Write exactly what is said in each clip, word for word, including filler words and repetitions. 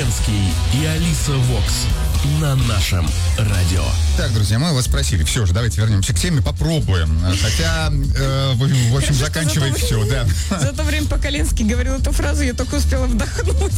Поколенский и Алиса Вокс на нашем радио. Так, друзья, мы вас спросили. Все же, давайте вернемся к теме, попробуем. Хотя, э, в, в общем, Хорошо, заканчивай все, время, да. За то время Поколенский говорил эту фразу, я только успела вдохнуть.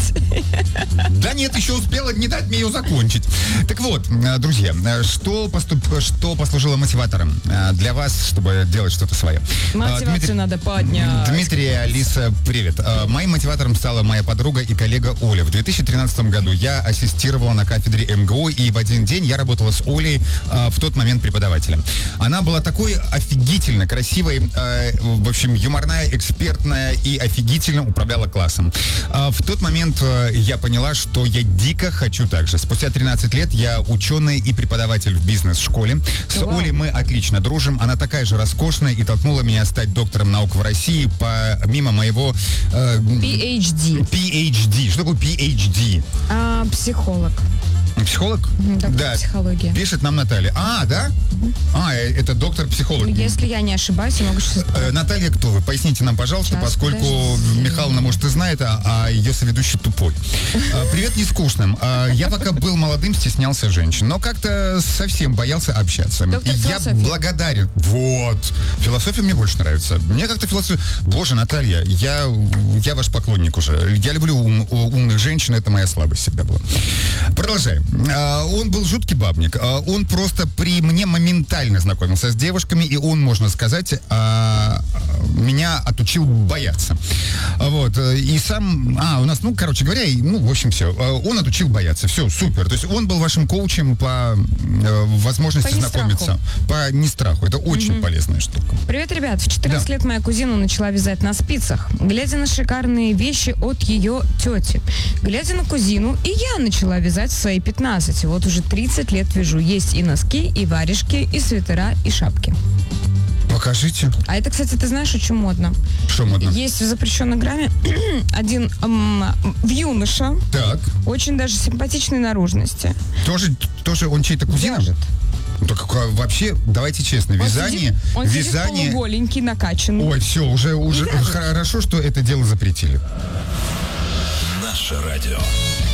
Да нет, еще успела не дать мне ее закончить. Так вот, друзья, что, поступ, что послужило мотиватором для вас, чтобы делать что-то свое? Мотивацию Дмитрий, надо поднять. Дмитрий, Алиса, привет. Моим мотиватором стала моя подруга и коллега Оля. В две тысячи тринадцатом году я ассистировала на кафедре эм гэ о, и в один день я работала с Олей, в тот момент преподавателем. Она была такой офигительно красивой, в общем, юморная, экспертная и офигительно управляла классом. В тот момент я поняла, что я дико хочу так же. Спустя тринадцать лет я ученый и преподаватель в бизнес-школе. С Вау. Олей мы отлично дружим. Она такая же роскошная и толкнула меня стать доктором наук в России помимо моего... Э, пи эйч ди. пи эйч ди. Что такое пи эйч ди? А, психолог. Психолог? Доктор да. Психология. Пишет нам Наталья. А, да? Mm-hmm. А, это доктор-психолог. Если я не ошибаюсь, я могу сейчас... Э, Наталья, кто вы? Поясните нам, пожалуйста, сейчас, поскольку подожди. Михайловна, может, и знает, а, а ее соведущий тупой. А, привет, нескучным. А, я пока был молодым, стеснялся женщин, но как-то совсем боялся общаться. Доктор я философии. благодарен. Вот. Философия мне больше нравится. Мне как-то философия... Боже, Наталья, я, я ваш поклонник уже. Я люблю ум, умных женщин, это моя слабость всегда была. Продолжаем. А, он был жуткий бабник. А, он просто при мне моментально знакомился с девушками, и он, можно сказать, а, меня отучил бояться. Вот. И сам... А, у нас, ну, короче говоря, ну, в общем, все. Он отучил бояться. Все, супер. То есть он был вашим коучем по э, возможности по знакомиться. По нестраху. Это очень угу. полезная штука. Привет, ребят. В четырнадцать да. лет моя кузина начала вязать на спицах, глядя на шикарные вещи от ее тети. Глядя на кузину, и я начала вязать в свои пятнадцать. Вот уже тридцать лет вяжу. Есть и носки, и варежки, и свитера, и шапки. Покажите. А это, кстати, ты знаешь, очень модно. Что модно? Есть в запрещенной грамме один эм, юноша. Так. Очень даже симпатичной наружности. Тоже, тоже он чей-то кузина? Вяжет. Ну, так вообще, давайте честно, вязание... Он сидит, он вязание... сидит полуголенький, накачанный. Ой, все, уже, уже хорошо, что это дело запретили. Наше радио.